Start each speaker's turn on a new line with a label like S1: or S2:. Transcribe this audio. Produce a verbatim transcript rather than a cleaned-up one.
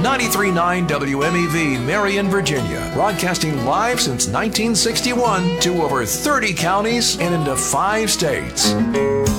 S1: ninety-three point nine W M E V, Marion, Virginia, broadcasting live since nineteen sixty-one to over thirty counties and into five states.